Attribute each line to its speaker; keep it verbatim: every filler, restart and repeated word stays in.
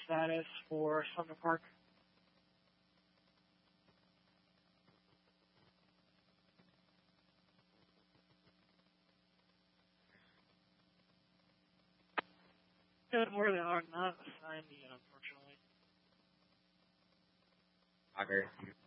Speaker 1: status for Sumner Park? Good morning, are not assigned yet, unfortunately.
Speaker 2: I agree.